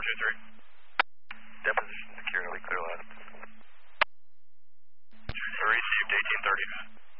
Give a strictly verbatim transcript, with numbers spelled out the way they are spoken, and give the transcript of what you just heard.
two three. Deposition securely, clear line. Received eighteen thirty.